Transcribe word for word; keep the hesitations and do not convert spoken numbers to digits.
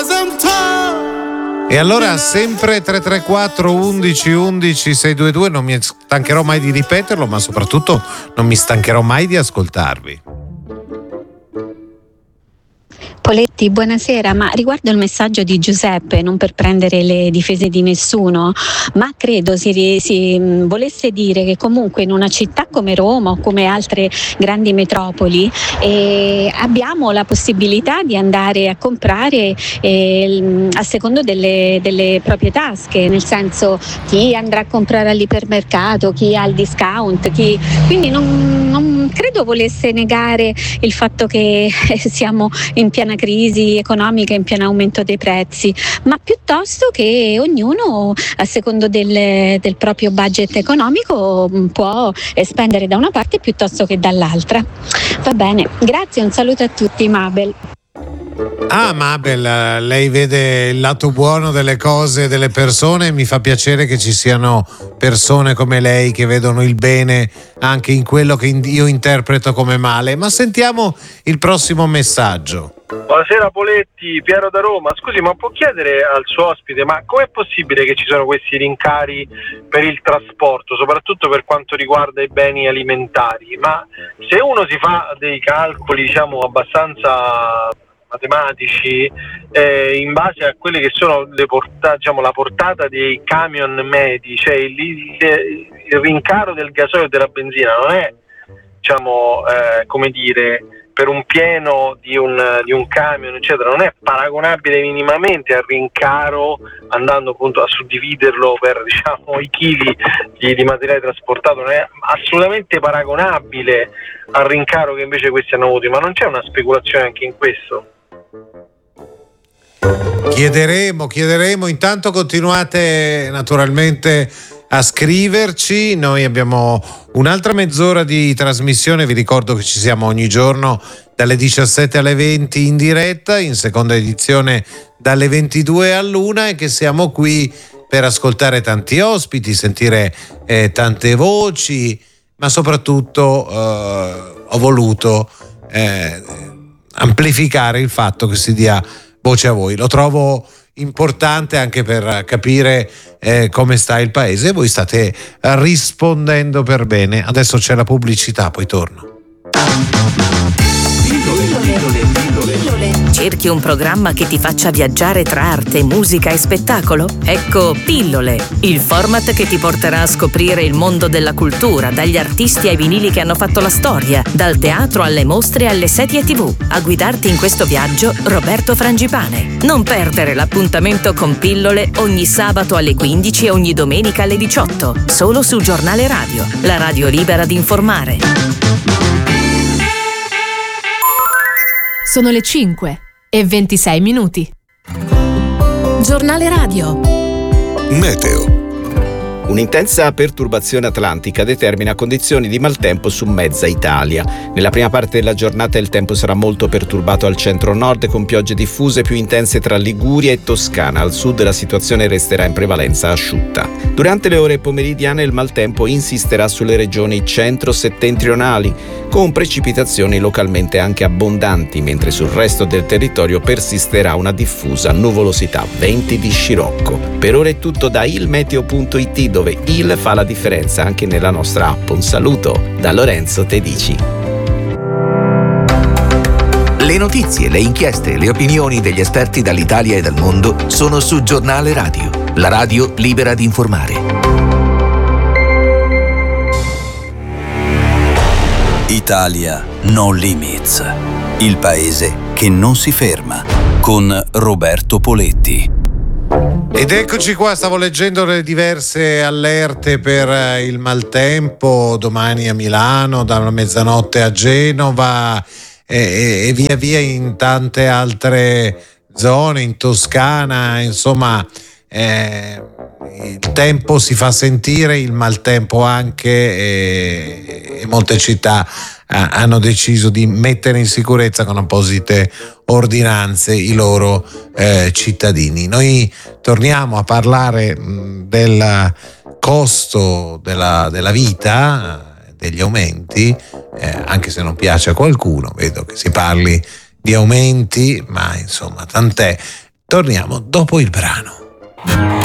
E allora sempre tre tre quattro undici undici sei due due, non mi stancherò mai di ripeterlo, ma soprattutto non mi stancherò mai di ascoltarvi. Poletti, buonasera, ma riguardo il messaggio di Giuseppe, non per prendere le difese di nessuno, ma credo si, si mh, volesse dire che comunque in una città come Roma o come altre grandi metropoli eh, abbiamo la possibilità di andare a comprare eh, a secondo delle, delle proprie tasche, nel senso chi andrà a comprare all'ipermercato, chi ha il discount, chi... quindi non, non credo volesse negare il fatto che siamo in piena crisi economica, in pieno aumento dei prezzi, ma piuttosto che ognuno a secondo del, del proprio budget economico può spendere da una parte piuttosto che dall'altra. Va bene, grazie, un saluto a tutti. Mabel. Ah, Mabel, lei vede il lato buono delle cose e delle persone. Mi fa piacere che ci siano persone come lei che vedono il bene anche in quello che io interpreto come male. Ma sentiamo il prossimo messaggio. Buonasera Poletti, Piero da Roma. Scusi, ma può chiedere al suo ospite, ma com'è possibile che ci sono questi rincari per il trasporto, soprattutto per quanto riguarda i beni alimentari? Ma se uno si fa dei calcoli, diciamo, abbastanza matematici, eh, in base a quelle che sono le porta, diciamo, la portata dei camion medi, cioè il, il, il rincaro del gasolio e della benzina non è, diciamo, eh, come dire, per un pieno di un, di un camion, eccetera, non è paragonabile minimamente al rincaro, andando appunto a suddividerlo per, diciamo, i chili di, di materiale trasportato, non è assolutamente paragonabile al rincaro che invece questi hanno avuto. Ma non c'è una speculazione anche in questo? Chiederemo, chiederemo. Intanto continuate naturalmente a scriverci. Noi abbiamo un'altra mezz'ora di trasmissione. Vi ricordo che ci siamo ogni giorno dalle diciassette alle venti in diretta, in seconda edizione dalle ventidue all'una, e che siamo qui per ascoltare tanti ospiti, sentire eh, tante voci, ma soprattutto eh, ho voluto eh, amplificare il fatto che si dia voce a voi. Lo trovo importante anche per capire eh, come sta il paese, e voi state rispondendo per bene. Adesso c'è la pubblicità, poi torno. Cerchi un programma che ti faccia viaggiare tra arte, musica e spettacolo? Ecco Pillole, il format che ti porterà a scoprire il mondo della cultura, dagli artisti ai vinili che hanno fatto la storia, dal teatro alle mostre alle serie tivù. A guidarti in questo viaggio Roberto Frangipane. Non perdere l'appuntamento con Pillole ogni sabato alle quindici e ogni domenica alle diciotto, solo su Giornale Radio, la radio libera di informare. Sono le cinque e ventisei minuti. Giornale Radio. Meteo. Un'intensa perturbazione atlantica determina condizioni di maltempo su mezza Italia. Nella prima parte della giornata il tempo sarà molto perturbato al centro-nord, con piogge diffuse più intense tra Liguria e Toscana. Al sud la situazione resterà in prevalenza asciutta. Durante le ore pomeridiane il maltempo insisterà sulle regioni centro-settentrionali, con precipitazioni localmente anche abbondanti, mentre sul resto del territorio persisterà una diffusa nuvolosità, venti di scirocco. Per ora è tutto da ilmeteo punto it, dove il fa la differenza anche nella nostra app. Un saluto da Lorenzo Tedici. Le notizie, le inchieste, le opinioni degli esperti dall'Italia e dal mondo sono su Giornale Radio, la radio libera di informare. Italia No Limits, il paese che non si ferma, con Roberto Poletti. Ed eccoci qua, stavo leggendo le diverse allerte per il maltempo, domani a Milano, da mezzanotte a Genova e, e via via in tante altre zone, in Toscana, insomma eh, il tempo si fa sentire, il maltempo anche, e, e molte città hanno deciso di mettere in sicurezza con apposite ordinanze i loro eh, cittadini. Noi torniamo a parlare mh, del costo della, della vita, degli aumenti, eh, anche se non piace a qualcuno, vedo che si parli di aumenti, ma insomma tant'è. Torniamo dopo il brano.